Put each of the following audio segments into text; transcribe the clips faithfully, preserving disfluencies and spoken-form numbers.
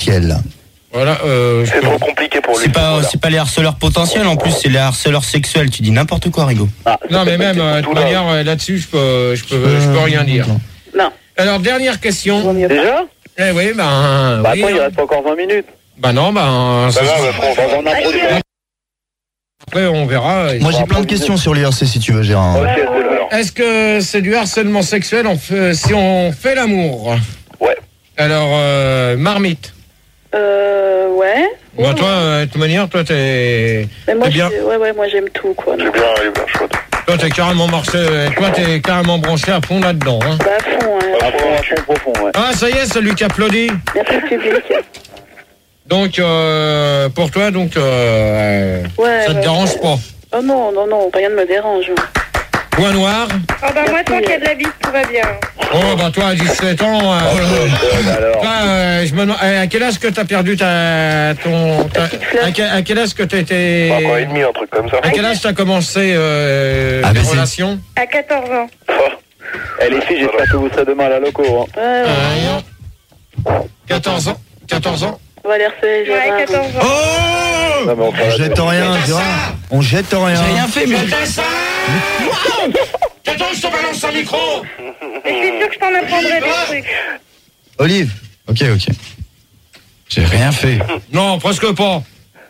potentiels. Voilà, euh, c'est trop compliqué pour lui. C'est pas, c'est pas les harceleurs potentiels, en plus c'est les harceleurs sexuels. Tu dis n'importe quoi, Rigo. Ah, non, mais même, de toute manière, là-dessus, je peux, je peux, je peux rien dire. Non. Alors, dernière question. Déjà ? Eh oui, ben. Bah, oui, attends, il reste encore vingt minutes. Bah non, bah. Bah non, bah, on a après, on verra. Moi, j'ai plein de questions sur l'I R C si tu veux, Gérard. Ok, c'est alors. Est-ce que c'est du harcèlement sexuel on fait, si on fait l'amour? Ouais. Alors, euh, Marmite. Euh, ouais. Bah, toi, euh, de toute manière, toi, t'es. Mais moi, t'es bien. je- ouais, ouais, moi, j'aime tout, quoi. C'est bien, il est bien chouette. Toi, t'es carrément marché. Toi, t'es carrément branché à fond là-dedans. Hein. Bah, à fond, hein. À fond, à fond, profond, ouais. Ah, ça y est, celui qui applaudit. Merci, public. Donc, euh, pour toi, donc, euh, Ouais. ça te ouais. dérange pas. Oh non, non, non, rien ne me dérange. Point noir. Ah bah moi, tant qu'il y a de la bite, tout va bien. Oh, bah, toi, à dix-sept ans. Euh, alors. toi, euh, je me demande, à quel âge que t'as perdu ta, ton, ta, à, quel, à quel âge que t'as été. Trois ans et demi, un truc comme ça. À quel âge t'as commencé euh, Ah, les mais c'est- relations? À quatorze ans. Eh, les filles, j'espère que vous serez demain à la loco, hein. Ouais, ouais. Euh, quatorze ans. quatorze ans. On va les harceler, Ouais, Gérard. quatorze ans. Oh! Non, mais on On travaille. jette rien, Gérard. On jette rien. J'ai rien fait, mais. C'était ça! Attends, je te balance un micro! Et je suis sûr que je t'en apprendrai des trucs. Olive. Ok, ok. J'ai rien fait. Non, presque pas.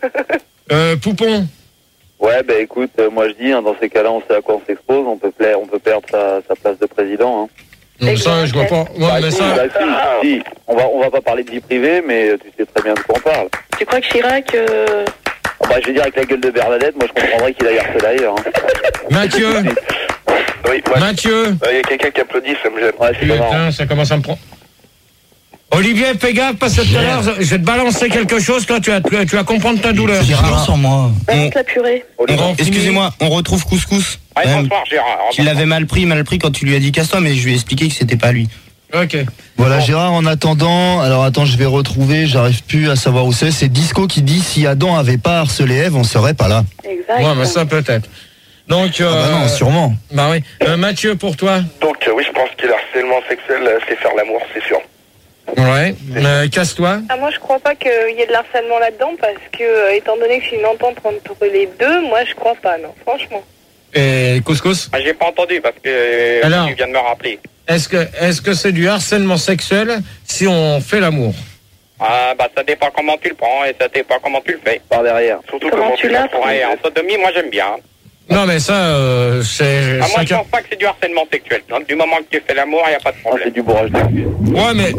Euh, Poupon. Ouais, bah écoute, euh, moi je dis, hein, dans ces cas-là, on sait à quoi on s'expose, on peut, plaire, on peut perdre sa, sa place de président. Hein. Non, ça, je vois pas. Ouais, Bah, mais si, ça. bah, si, si. On va, on va pas parler de vie privée, mais tu sais très bien de quoi on parle. Tu crois que Chirac... Euh... Oh, bah, je vais dire avec la gueule de Bernadette, moi je comprendrais qu'il aille harceler ailleurs. Hein. Mathieu. Oui, ouais. Mathieu. Il y a quelqu'un qui applaudit, ça me gêne. Ouais, c'est pas marrant. Putain, ça commence à me prendre. Olivier, fais gaffe, parce que tout à l'heure, je vais te balancer quelque chose, toi, tu vas, tu vas comprendre ta douleur. Gérard, sur moi. Balance la purée. On- On- Excusez-moi, on retrouve Couscous. Ouais, Quand même, bonsoir, Gérard. qu'il l'avait mal pris, mal pris quand tu lui as dit casse-toi, mais je lui ai expliqué que c'était pas lui. Ok. Voilà, Gérard, en attendant, alors attends, je vais retrouver, j'arrive plus à savoir où c'est. C'est Disco qui dit si Adam avait pas harcelé Ève, on serait pas là. Exact. Ouais, mais ça, peut-être. Donc, euh, Ah bah non, sûrement. Bah oui. Euh, Mathieu, pour toi. Donc, euh, oui, je pense que le harcèlement sexuel, euh, c'est faire l'amour, c'est sûr. Ouais. Euh, casse-toi. Ah, moi, je crois pas qu'il y ait de l'harcèlement là-dedans parce que, euh, étant donné que c'est une entente entre les deux, moi, je crois pas, non, franchement. Et Couscous. Ah, j'ai pas entendu parce que euh, Alors tu viens de me rappeler. Est-ce que est-ce que c'est du harcèlement sexuel si on fait l'amour? Ah, bah, ça dépend comment tu le prends et ça dépend comment tu le fais. Par derrière. Surtout Comment comment tu tu l'as, le prends. Ouais, en sodomie, moi, j'aime bien. Non, mais ça, euh, c'est. Ah, moi, je chacun- pense pas que c'est du harcèlement sexuel. Donc, du moment que tu fais l'amour, il n'y a pas de Ah, problème. c'est du bourrage de cul. Ouais, mais.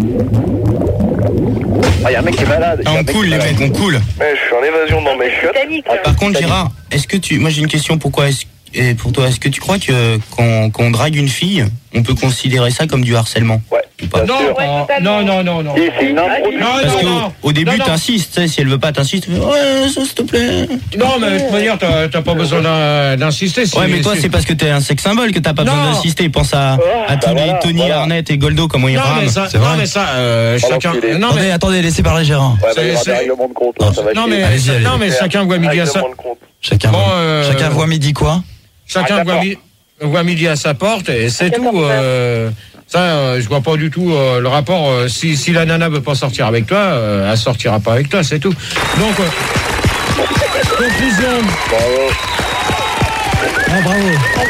Ah, y a un mec qui est malade. y a un On mec coule, qui est les malade. mecs, on coule. Mais je suis en évasion dans mes chiottes. Titanic, là. Par contre, Gérard, est-ce que tu. Moi, j'ai une question. Pourquoi est-ce. Et pour toi, est-ce que tu crois que quand, quand on drague une fille, on peut considérer ça comme du harcèlement? Ouais. Ou pas? Non, sûr. Ouais, oh, totalement. non, non, non, non. Si, c'est une introduction. Non, Parce non, qu'au non. au début, Non, non. t'insistes, tu sais, si elle veut pas, t'insistes. Ouais, ça, s'il te plaît. Non, mais de toute manière, t'as t'as pas besoin d'in- d'insister. si- Ouais, mais toi, si- c'est parce que t'es un sex symbole que t'as pas Non. besoin d'insister. Pense à, à tous bah les voilà, Tony, voilà. Arnett et Goldo, comment ils Non, mais rament. ça, C'est non, vrai. mais ça, euh, Pardon, chacun. qu'il est- Non, Attendez, mais. attendez, laissez parler Gérard. Ouais, bah, C'est- il y aura c'est- des règlements de compte. là, ça va Non, chier. mais, Allez-y, allez-y. non, mais chacun voit midi à sa. Règlement de compte. Chacun, Bon, voit, euh, chacun voit midi quoi? Chacun Ah, voit, d'accord. mi- voit midi à sa porte et c'est Chacun tout. son euh, ça, euh, je vois pas du tout euh, le rapport. euh, si, si la nana veut pas sortir avec toi, euh, elle sortira pas avec toi, c'est tout. Donc, euh, conclusion. Bravo. Ah, bravo.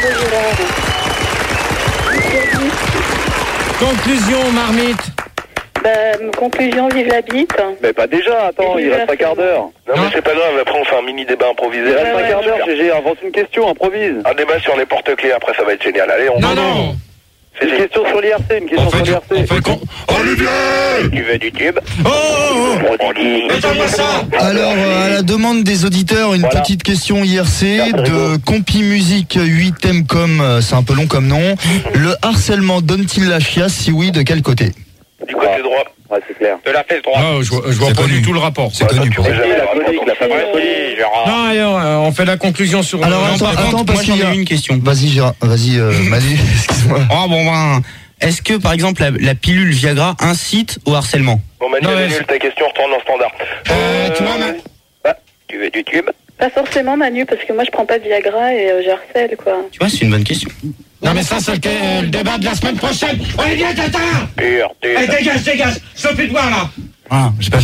Conclusion, Marmite. Bah, conclusion, vive la bite. Mais pas déjà, attends, il reste un quart d'heure. Non, Non. mais c'est pas grave, après on fait un mini débat improvisé. Il reste Ouais, un ouais, quart d'heure, super. G G, invente une question, improvise. Un débat sur les porte-clés, après ça va être génial. Allez, on Non, non. C'est Une génial. question sur l'I R C, une On question fait, sur du- l'I R C. on fait con. Olivier. Tu veux du tube? Oh, oh, oh. On dit. Mettez-moi ça. Alors, euh, à la demande des auditeurs, une Voilà. petite question I R C Merci, de Rigo. Compi Musique huit M com, euh, c'est un peu long comme nom. Le harcèlement donne-t-il la chiasse? Si oui, de quel côté? Du côté droit. Ouais, c'est clair. De la fesse droite. Ah, je vois, je vois C'est pas connu. du tout le rapport. C'est connu. Tu sais jamais la le rapport. colique, la Ouais, fabrique. oui, Gérard. Non, alors, euh, on fait la conclusion sur. Alors, Non, attends, par contre, attends, parce Moi, j'en qu'il y a- ai une question. Vas-y, Gérard, vas-y, euh, Manu, excuse-moi. Oh, bon, ben. Est-ce que, par exemple, la, la pilule Viagra incite au harcèlement? Bon, Manu, Non, elle mais est nulle, c'est- ta question, retourne en standard. Euh, tu vois, mais- bah, tu veux du tube? Pas forcément, Manu, parce que moi, je prends pas de Viagra et euh, j'harcèle, quoi. Tu vois, c'est une bonne question. Non, mais ça, c'est le, le débat de la semaine prochaine. Olivier, t'attends. Pur tube. Allez, dégage, dégage. Je peux plus te voir, là. Ah, j'ai pas